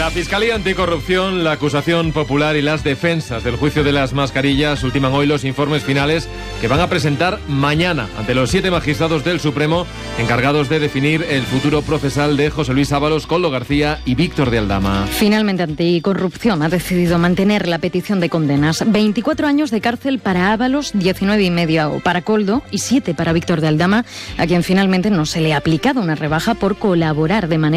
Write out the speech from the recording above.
La Fiscalía Anticorrupción, la acusación popular y las defensas del juicio de las mascarillas ultiman hoy los informes finales que van a presentar mañana ante los 7 magistrados del Supremo encargados de definir el futuro procesal de José Luis Ábalos, Koldo García y Víctor de Aldama. Finalmente, Anticorrupción ha decidido mantener la petición de condenas. 24 años de cárcel para Ábalos, 19,5 para Koldo y 7 para Víctor de Aldama, a quien finalmente no se le ha aplicado una rebaja por colaborar de manera